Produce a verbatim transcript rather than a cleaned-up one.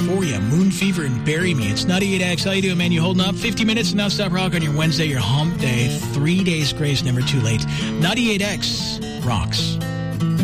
for you. Moon Fever and Bury Me. It's ninety-eight X. How you doing, man? You holding up? fifty minutes of nonstop rock on your Wednesday, your hump day. Three days grace, never too late. ninety-eight X rocks.